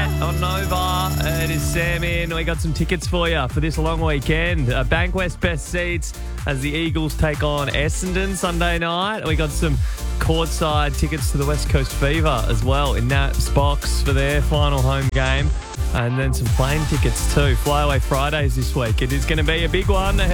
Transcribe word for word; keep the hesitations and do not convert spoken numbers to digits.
on Nova. It is Sam in. We got some tickets for you for this long weekend. Uh, Bankwest best seats as the Eagles take on Essendon Sunday night. We got some courtside tickets to the West Coast Fever as well in Nat's box for their final home game. And then some plane tickets too. Flyaway Fridays this week. It is going to be a big one.